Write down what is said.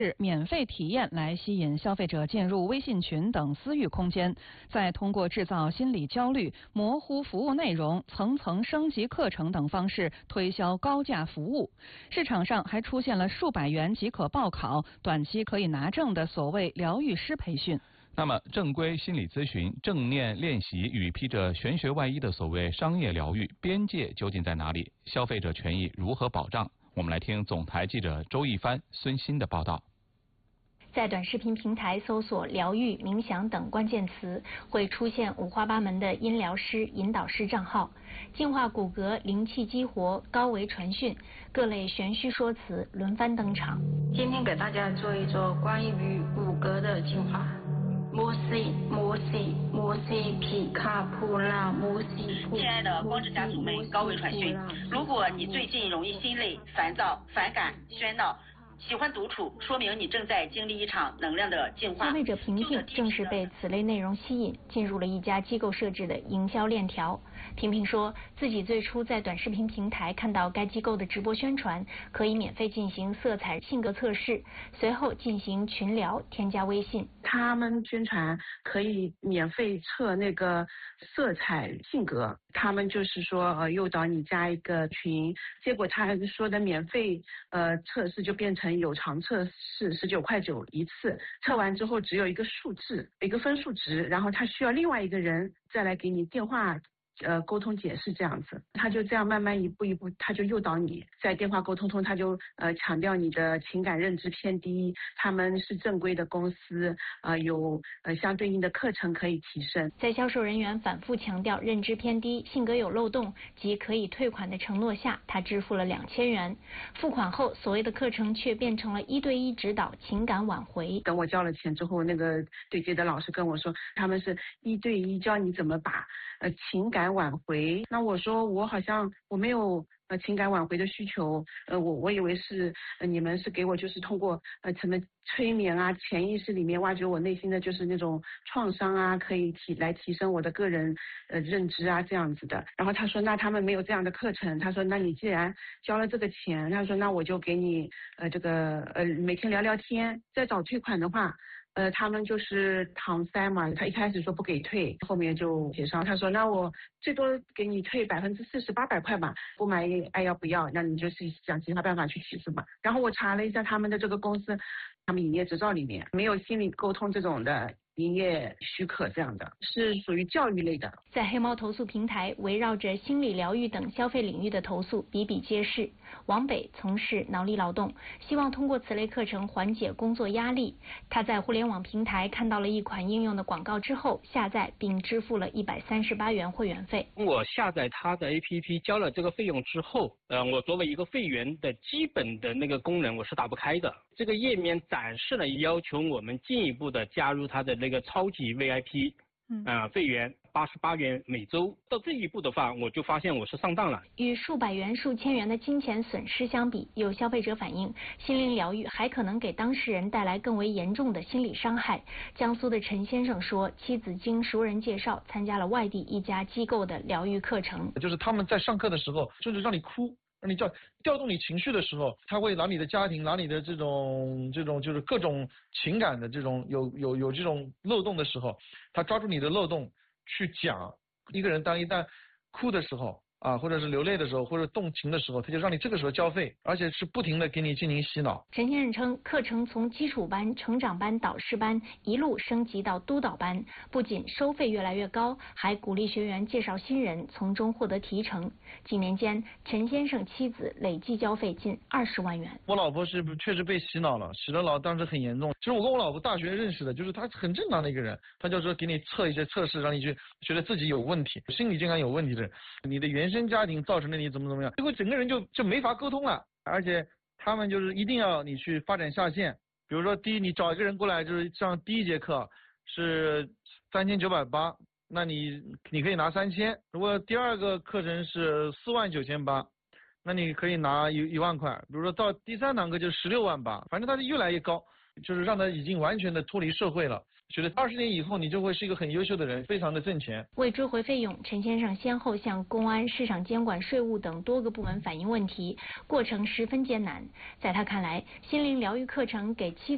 是免费体验来吸引消费者进入微信群等私域空间，再通过制造心理焦虑、模糊服务内容、层层升级课程等方式推销高价服务。市场上还出现了数百元即可报考、短期可以拿证的所谓疗愈师培训。 那么，正规心理咨询、正念练习与披着玄学外衣的所谓商业疗愈边界究竟在哪里？消费者权益如何保障？我们来听总台记者周一帆、孙鑫的报道。 在短视频平台搜索疗愈、冥想等关键词，会出现五花八门的音疗师、引导师账号，净化骨骼、灵气激活、高维传讯，各类玄虚说辞轮番登场。 今天给大家做一做关于骨骼的净化。摩西皮卡普拉摩西。 亲爱的光之家族们，高维传讯，如果你最近容易心累、烦躁、反感、喧闹，喜欢独处，说明你正在经历一场能量的净化。 消费者平平正是被此类内容吸引，进入了一家机构设置的营销链条。平平说自己最初在短视频平台看到该机构的直播宣传，可以免费进行色彩性格测试，随后进行群聊，添加微信。 他们宣传可以免费测那个色彩性格，他们就是说诱导你加一个群，结果他说的免费测试就变成有偿测试19.9一次，测完之后只有一个数字，一个分数值，然后他需要另外一个人再来给你电话沟通解释这样子，他就这样慢慢一步一步，他就诱导你在电话沟通中，他就强调你的情感认知偏低，他们是正规的公司，有相对应的课程可以提升。 在销售人员反复强调认知偏低、性格有漏洞及可以退款的承诺下，他支付了2000元。付款后，所谓的课程却变成了1对1指导情感挽回。 等我交了钱之后，那个对接的老师跟我说，他们是1对1教你怎么把情感挽回。那我说我好像我没有情感挽回的需求，我以为是你们是给我就是通过什么催眠啊，潜意识里面挖掘我内心的就是那种创伤啊，可以提升我的个人认知啊这样子的。然后他说那他们没有这样的课程，他说那你既然交了这个钱，他说那我就给你这个每天聊聊天，再找退款的话。他们就是搪塞嘛，他一开始说不给退，后面就协商，他说那我最多给你退40%，800块吧，不买爱要不要，那你就是想其他办法去起诉吧。然后我查了一下他们的这个公司，他们营业执照里面没有心理沟通这种的营业许可，这样的是属于教育类的。 在黑猫投诉平台，围绕着心理疗愈等消费领域的投诉比比皆是。王北从事脑力劳动，希望通过此类课程缓解工作压力。他在互联网平台看到了一款应用的广告之后，下载并支付了138元会员费。 我下载他的 APP， 交了这个费用之后，我作为一个会员的基本的那个功能我是打不开的。这个页面展示了要求我们进一步的加入他的那个超级 VIP。会员88元每周，到这一步的话，我就发现我是上当了。 与数百元、数千元的金钱损失相比，有消费者反映，心灵疗愈还可能给当事人带来更为严重的心理伤害。江苏的陈先生说，妻子经熟人介绍参加了外地一家机构的疗愈课程， 就是他们在上课的时候，甚至让你哭。让你调动你情绪的时候，他会拿你的家庭，拿你的这种就是各种情感的这种有这种漏洞的时候，他抓住你的漏洞去讲。一个人一旦哭的时候啊，或者是流泪的时候，或者动情的时候，他就让你这个时候交费，而且是不停的给你进行洗脑。 陈先生称，课程从基础班、成长班、导师班一路升级到督导班，不仅收费越来越高，还鼓励学员介绍新人，从中获得提成。几年间，陈先生妻子累计交费近20万元。 我老婆是确实被洗脑了，洗了脑当时很严重。其实我跟我老婆大学认识的，就是她很正常的一个人，她就说给你测一些测试，让你去觉得自己有问题，心理健康有问题的人，你的原生家庭造成了你怎么样，结果整个人就没法沟通了。而且他们就是一定要你去发展下线，比如说第一，你找一个人过来就是上第一节课是3980，那你可以拿3000。如果第二个课程是49800，那你可以拿1万块。比如说到第3堂课就16.8万，反正它是越来越高，就是让他已经完全的脱离社会了。觉得20年以后你就会是一个很优秀的人，非常的挣钱。 为追回费用，陈先生先后向公安、市场监管、税务等多个部门反映问题，过程十分艰难。在他看来，心灵疗愈课程给妻子